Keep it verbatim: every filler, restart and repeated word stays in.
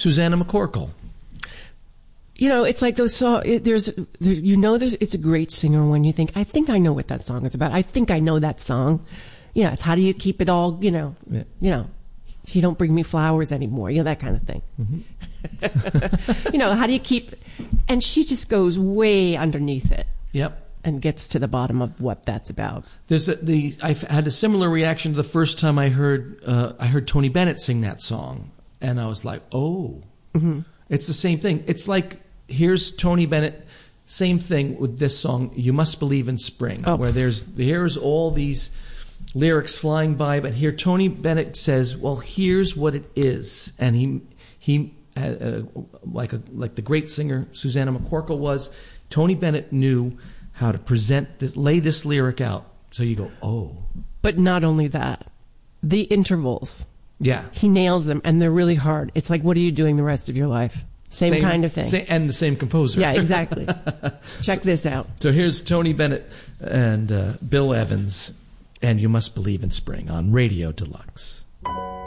Susanna McCorkle. You know, it's like those songs, it, there's, there's, you know, there's, it's a great singer when you think, I think I know what that song is about. I think I know that song. You know, it's how do you keep it all, you know, yeah. you know, she don't bring me flowers anymore, you know, that kind of thing. Mm-hmm. You know, how do you keep, and she just goes way underneath it. Yep. And gets to the bottom of what that's about. There's a, the, I've had a similar reaction to the first time I heard, uh, I heard Tony Bennett sing that song. And I was like, oh, mm-hmm. It's the same thing. It's like, here's Tony Bennett, same thing with this song, You Must Believe in Spring, oh. where there's here's all these lyrics flying by, but here Tony Bennett says, well, here's what it is. And he, he uh, like a, like the great singer Susanna McCorkle was, Tony Bennett knew how to present, this, lay this lyric out. So you go, oh. But not only that, the intervals. Yeah. He nails them, and they're really hard. It's like, what are you doing the rest of your life? Same, same kind of thing. Same, and the same composer. Yeah, exactly. Check so, this out. So here's Tony Bennett and uh, Bill Evans, and You Must Believe in Spring on Radio Deluxe.